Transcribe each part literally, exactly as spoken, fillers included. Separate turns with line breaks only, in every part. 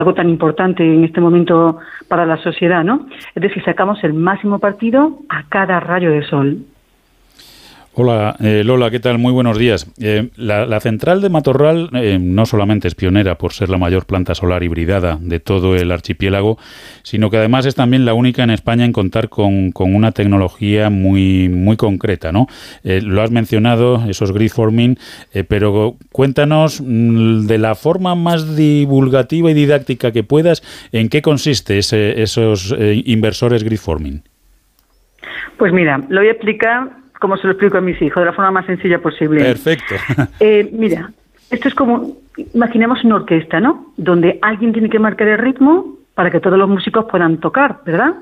algo tan importante en este momento para la sociedad, ¿no? Es decir, sacamos el máximo partido a cada rayo de sol.
Hola, eh, Lola, ¿qué tal? Muy buenos días. Eh, la, la central de Matorral eh, no solamente es pionera por ser la mayor planta solar hibridada de todo el archipiélago, sino que además es también la única en España en contar con, con una tecnología muy, muy concreta, ¿no? Eh, lo has mencionado, esos grid forming, eh, pero cuéntanos mm, de la forma más divulgativa y didáctica que puedas, ¿en qué consiste ese, esos eh, inversores grid forming?
Pues mira, lo voy a explicar como se lo explico a mis hijos, de la forma más sencilla posible.
Perfecto.
Eh, mira, esto es como, imaginemos una orquesta, ¿no? Donde alguien tiene que marcar el ritmo para que todos los músicos puedan tocar, ¿verdad?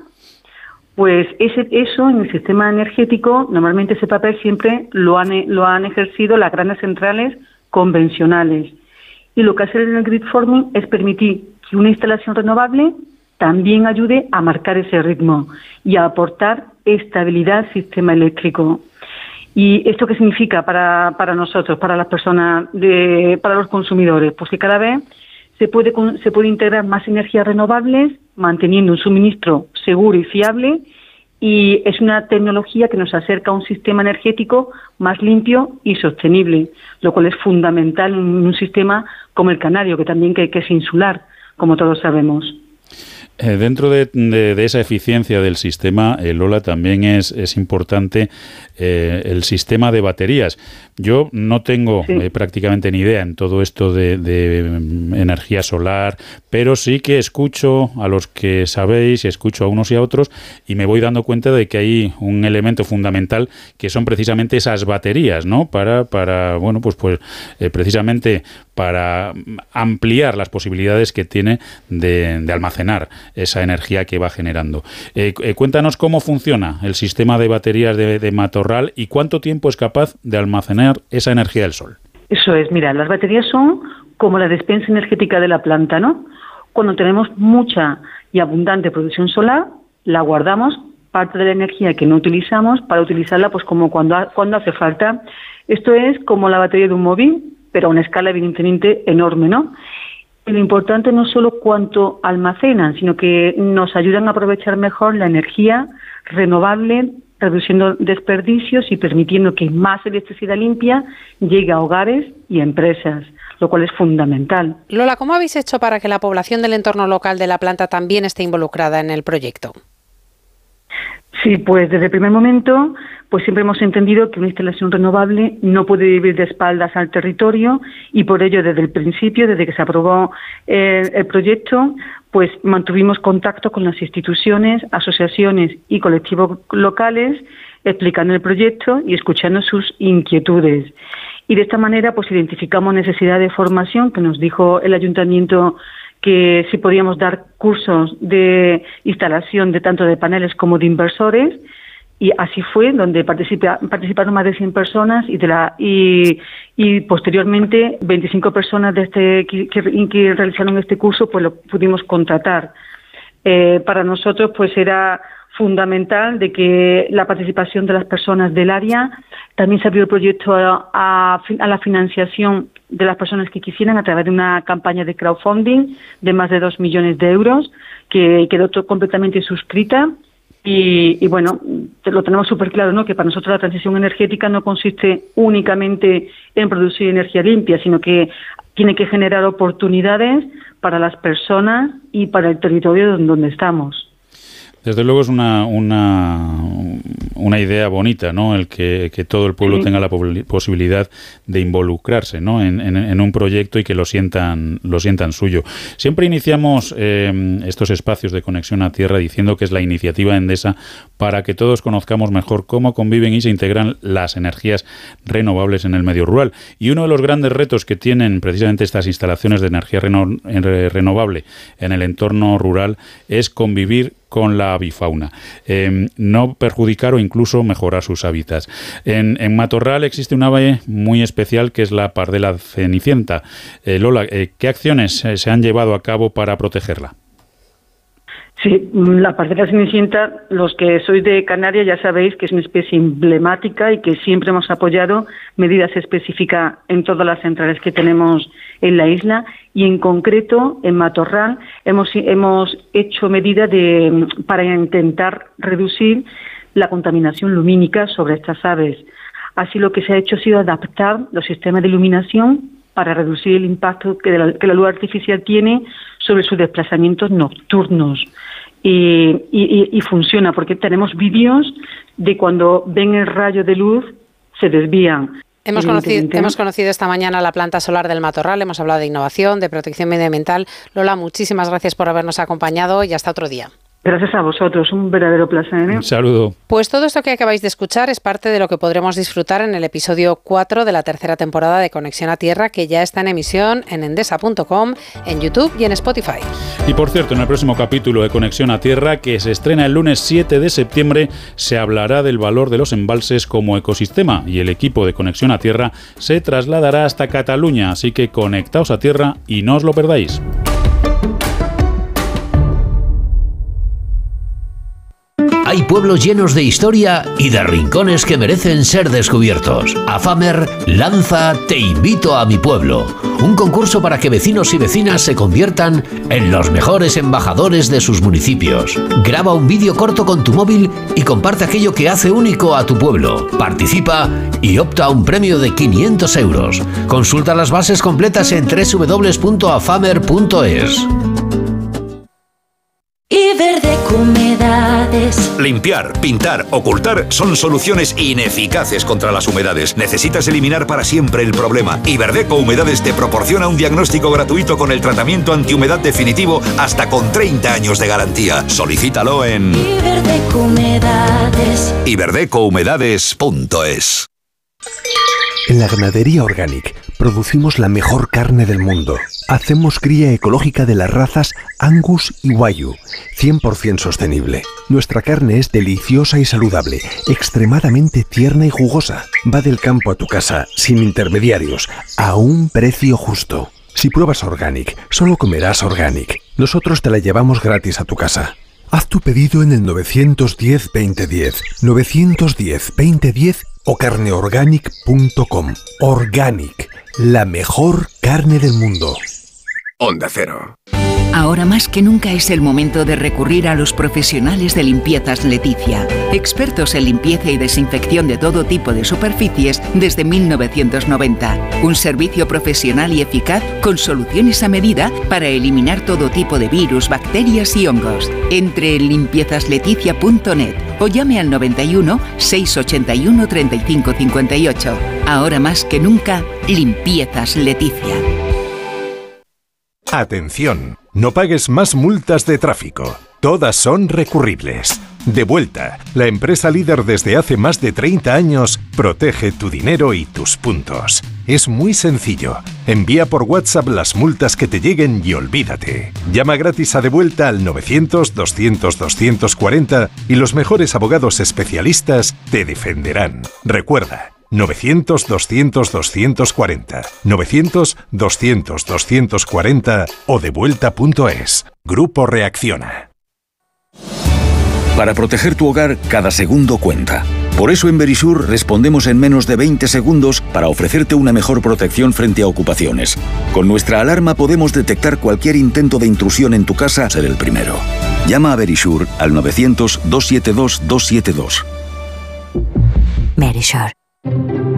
Pues ese, eso en el sistema energético, normalmente ese papel siempre lo han, lo han ejercido las grandes centrales convencionales. Y lo que hace el grid forming es permitir que una instalación renovable también ayude a marcar ese ritmo y a aportar estabilidad al sistema eléctrico. ¿Y esto qué significa para, para nosotros, para las personas, de, para los consumidores? Pues que cada vez se puede, se puede integrar más energías renovables, manteniendo un suministro seguro y fiable, y es una tecnología que nos acerca a un sistema energético más limpio y sostenible, lo cual es fundamental en un sistema como el canario, que también que, que es insular, como todos sabemos.
Eh, dentro de, de, de esa eficiencia del sistema, eh, Lola, también es, es importante eh, el sistema de baterías. Yo no tengo sí. eh, prácticamente ni idea en todo esto de, de energía solar, pero sí que escucho a los que sabéis, escucho a unos y a otros, y me voy dando cuenta de que hay un elemento fundamental que son precisamente esas baterías, ¿no? Para, para bueno, pues, pues eh, precisamente para ampliar las posibilidades que tiene de, de almacenar esa energía que va generando. Eh, eh, cuéntanos cómo funciona el sistema de baterías de, de Matorral y cuánto tiempo es capaz de almacenar esa energía del sol.
Eso es, mira, las baterías son como la despensa energética de la planta, ¿no? Cuando tenemos mucha y abundante producción solar, la guardamos, parte de la energía que no utilizamos, para utilizarla pues como cuando, cuando hace falta. Esto es como la batería de un móvil, pero a una escala evidentemente enorme, ¿no? Y lo importante no es solo cuánto almacenan, sino que nos ayudan a aprovechar mejor la energía renovable, reduciendo desperdicios y permitiendo que más electricidad limpia llegue a hogares y empresas, lo cual es fundamental.
Lola, ¿cómo habéis hecho para que la población del entorno local de la planta también esté involucrada en el proyecto?
Sí, pues desde el primer momento, pues siempre hemos entendido que una instalación renovable no puede vivir de espaldas al territorio y por ello desde el principio, desde que se aprobó el, el proyecto, pues mantuvimos contacto con las instituciones, asociaciones y colectivos locales, explicando el proyecto y escuchando sus inquietudes. Y de esta manera, pues identificamos necesidad de formación, que nos dijo el ayuntamiento que si podíamos dar cursos de instalación de tanto de paneles como de inversores, y así fue, donde participa, participaron más de cien personas y de la y, y posteriormente veinticinco personas de este que, que, que realizaron este curso, pues lo pudimos contratar. Eh, para nosotros pues era fundamental de que la participación de las personas del área. También se abrió el proyecto a, a, a la financiación de las personas que quisieran a través de una campaña de crowdfunding de más de dos millones de euros que quedó todo completamente suscrita. Y, y bueno, lo tenemos súper claro, ¿no? Que para nosotros la transición energética no consiste únicamente en producir energía limpia, sino que tiene que generar oportunidades para las personas y para el territorio donde estamos.
Desde luego es una, una, una idea bonita, ¿no? El que, que todo el pueblo sí. tenga la posibilidad de involucrarse, ¿no? En, en, en un proyecto y que lo sientan, lo sientan suyo. Siempre iniciamos eh, estos espacios de conexión a tierra diciendo que es la iniciativa Endesa para que todos conozcamos mejor cómo conviven y se integran las energías renovables en el medio rural. Y uno de los grandes retos que tienen precisamente estas instalaciones de energía reno, renovable en el entorno rural es convivir con la avifauna, eh, no perjudicar o incluso mejorar sus hábitats. En, en Matorral existe un ave muy especial que es la pardela cenicienta. Eh, Lola, eh, ¿qué acciones eh, se han llevado a cabo para protegerla?
Sí, la pardera cenicienta, los que sois de Canarias ya sabéis que es una especie emblemática y que siempre hemos apoyado medidas específicas en todas las centrales que tenemos en la isla, y en concreto en Matorral hemos hemos hecho medidas de para intentar reducir la contaminación lumínica sobre estas aves. Así lo que se ha hecho ha sido adaptar los sistemas de iluminación para reducir el impacto que la, que la luz artificial tiene sobre sus desplazamientos nocturnos. Y, y, y funciona, porque tenemos vídeos de cuando ven el rayo de luz, se desvían.
Hemos conocido, hemos conocido esta mañana la planta solar del Matorral, hemos hablado de innovación, de protección medioambiental. Lola, muchísimas gracias por habernos acompañado y hasta otro día.
Gracias a vosotros, un verdadero placer, ¿eh?
Un saludo.
Pues todo esto que acabáis de escuchar es parte de lo que podremos disfrutar en el episodio cuatro de la tercera temporada de Conexión a Tierra, que ya está en emisión en endesa punto com, en YouTube y en Spotify.
Y por cierto, en el próximo capítulo de Conexión a Tierra, que se estrena el lunes siete de septiembre, se hablará del valor de los embalses como ecosistema, y el equipo de Conexión a Tierra se trasladará hasta Cataluña, así que conectaos a tierra y no os lo perdáis.
Hay pueblos llenos de historia y de rincones que merecen ser descubiertos. AFAMER lanza Te invito a mi pueblo, un concurso para que vecinos y vecinas se conviertan en los mejores embajadores de sus municipios. Graba un vídeo corto con tu móvil y comparte aquello que hace único a tu pueblo. Participa y opta a un premio de quinientos euros. Consulta las bases completas en doble u doble u doble u punto afamer punto es.
Iberdeco Humedades.
Limpiar, pintar, ocultar son soluciones ineficaces contra las humedades. Necesitas eliminar para siempre el problema. Iberdeco Humedades te proporciona un diagnóstico gratuito con el tratamiento antihumedad definitivo hasta con treinta años de garantía. Solicítalo en
Iberdeco Humedades.
iberdeco humedades punto es.
En la ganadería Organic producimos la mejor carne del mundo. Hacemos cría ecológica de las razas Angus y Wagyu, cien por ciento sostenible. Nuestra carne es deliciosa y saludable, extremadamente tierna y jugosa. Va del campo a tu casa, sin intermediarios, a un precio justo. Si pruebas Organic, solo comerás Organic. Nosotros te la llevamos gratis a tu casa. Haz tu pedido en el nueve uno cero, veinte diez, nueve uno cero, veinte diez o carne organic punto com. Organic, la mejor carne del mundo.
Onda Cero.
Ahora más que nunca es el momento de recurrir a los profesionales de Limpiezas Leticia, expertos en limpieza y desinfección de todo tipo de superficies desde mil novecientos noventa. Un servicio profesional y eficaz con soluciones a medida para eliminar todo tipo de virus, bacterias y hongos. Entre en limpiezas leticia punto net o llame al noventa y uno, seiscientos ochenta y uno, treinta y cinco cincuenta y ocho. Ahora más que nunca, Limpiezas Leticia.
Atención, no pagues más multas de tráfico. Todas son recurribles. Devuelta, la empresa líder desde hace más de treinta años, protege tu dinero y tus puntos. Es muy sencillo. Envía por WhatsApp las multas que te lleguen y olvídate. Llama gratis a Devuelta al novecientos, doscientos, doscientos cuarenta y los mejores abogados especialistas te defenderán. Recuerda, novecientos, doscientos, doscientos cuarenta, novecientos, doscientos, doscientos cuarenta o devuelta punto es. Grupo Reacciona.
Para proteger tu hogar, cada segundo cuenta. Por eso en Verisur respondemos en menos de veinte segundos para ofrecerte una mejor protección frente a ocupaciones. Con nuestra alarma podemos detectar cualquier intento de intrusión en tu casa, ser el primero. Llama a Verisur al novecientos, doscientos setenta y dos, doscientos setenta y dos.
Verisur.